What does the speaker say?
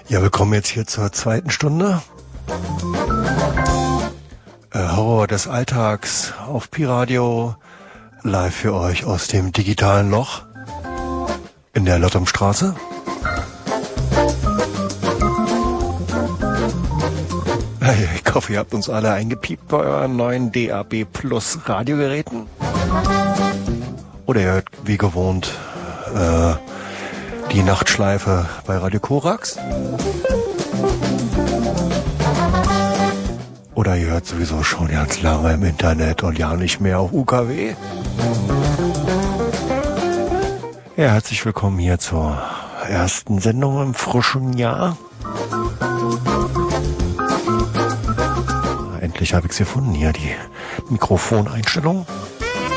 Ja, willkommen jetzt hier zur zweiten Stunde. Horror des Alltags auf Pi-Radio, live für euch aus dem digitalen Loch in der Lottomstraße. Ich hoffe, ihr habt uns alle eingepiept bei euren neuen DAB Plus Radiogeräten. Oder ihr hört wie gewohnt die Nachtschleife bei Radio Korax. Oder ihr hört sowieso schon ganz lange im Internet und ja nicht mehr auf UKW. Ja, herzlich willkommen hier zur ersten Sendung im frischen Jahr. Endlich habe ich es gefunden, hier die Mikrofoneinstellung.